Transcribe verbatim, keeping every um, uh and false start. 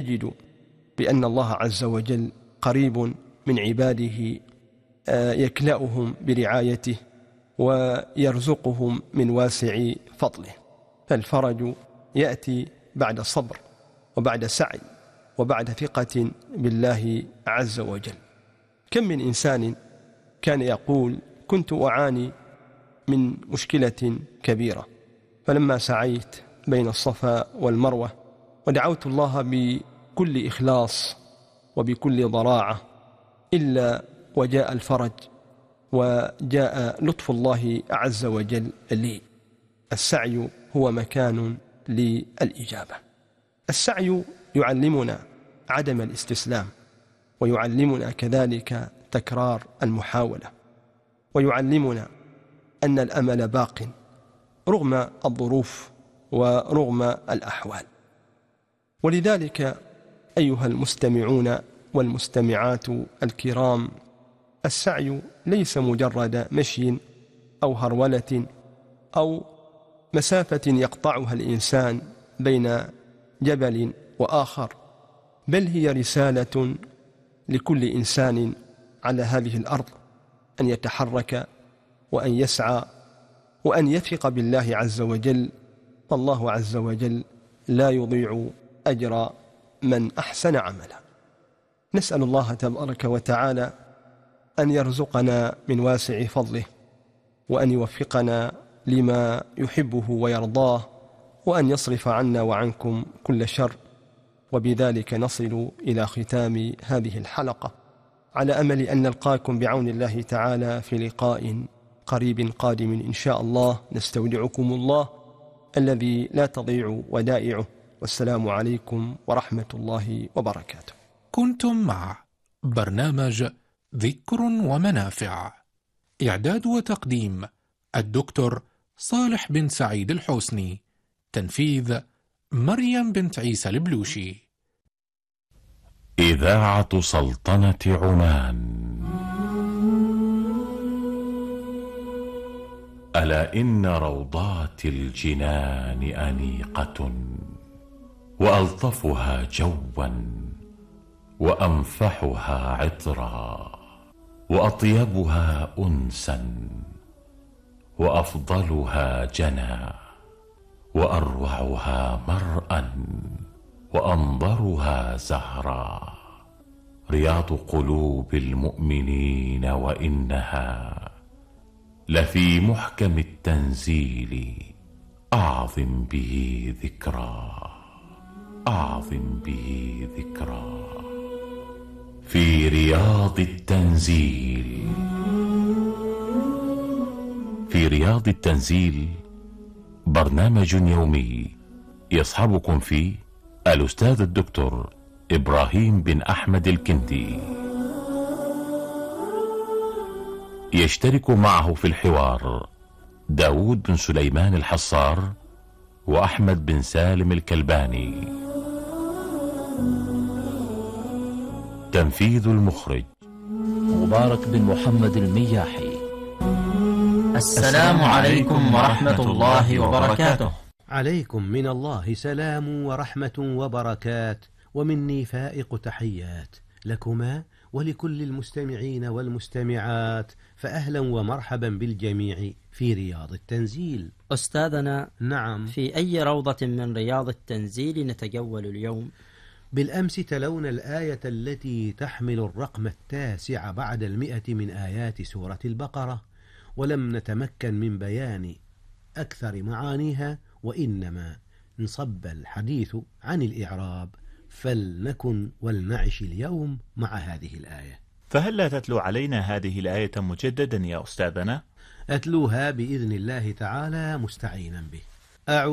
يجد بأن الله عز وجل قريب من عباده يكلأهم برعايته ويرزقهم من واسع فضله. فالفرج يأتي بعد صبر وبعد سعي وبعد ثقة بالله عز وجل. كم من إنسان كان يقول كنت أعاني من مشكلة كبيرة، فلما سعيت بين الصفا والمروة ودعوت الله بكل إخلاص وبكل ضراعة إلا وجاء الفرج وجاء لطف الله عز وجل لي. السعي هو مكان للإجابة. السعي يعلمنا عدم الاستسلام، ويعلمنا كذلك تكرار المحاولة، ويعلمنا أن الأمل باق رغم الظروف ورغم الأحوال. ولذلك أيها المستمعون والمستمعات الكرام، السعي ليس مجرد مشي أو هرولة أو مسافة يقطعها الإنسان بين جبل وآخر، بل هي رسالة لكل إنسان على هذه الأرض أن يتحرك وأن يسعى وأن يثق بالله عز وجل، فالله عز وجل لا يضيع أجر من أحسن عملا. نسأل الله تبارك وتعالى أن يرزقنا من واسع فضله، وأن يوفقنا لما يحبه ويرضاه، وأن يصرف عنا وعنكم كل شر. وبذلك نصل إلى ختام هذه الحلقة، على أمل أن نلقاكم بعون الله تعالى في لقاء قريب قادم إن شاء الله. نستودعكم الله الذي لا تضيع ودائعه، والسلام عليكم ورحمة الله وبركاته. كنتم مع برنامج ذكر ومنافع، إعداد وتقديم الدكتور صالح بن سعيد الحسني، تنفيذ مريم بنت عيسى البلوشي. إذاعة سلطنة عمان. ألا إن روضات الجنان أنيقة، وألطفها جوا وأنفحها عطرا، وأطيبها أنسا وأفضلها جنى، وأروعها مرءا وأنظرها زهرا. رياض قلوب المؤمنين، وإنها لفي محكم التنزيل. أعظم به ذكرى، أعظم به ذكرى في رياض التنزيل. في رياض التنزيل برنامج يومي يصحبكم فيه الأستاذ الدكتور إبراهيم بن أحمد الكندي. يشترك معه في الحوار داود بن سليمان الحصار وأحمد بن سالم الكلباني. تنفيذ المخرج مبارك بن محمد المياحي. السلام عليكم ورحمة الله وبركاته. عليكم من الله سلام ورحمة وبركات، ومني فائق تحيات لكما ولكل المستمعين والمستمعات، فأهلا ومرحبا بالجميع في رياض التنزيل. أستاذنا، نعم، في أي روضة من رياض التنزيل نتجول اليوم؟ بالأمس تلونا الآية التي تحمل الرقم التاسع بعد المئة من آيات سورة البقرة، ولم نتمكن من بيان أكثر معانيها، وإنما انصب الحديث عن الإعراب، فلنكن ولنعش اليوم مع هذه الآية. فهل لا تتلو علينا هذه الآية مجددا يا أستاذنا؟ أتلوها بإذن الله تعالى مستعينا به.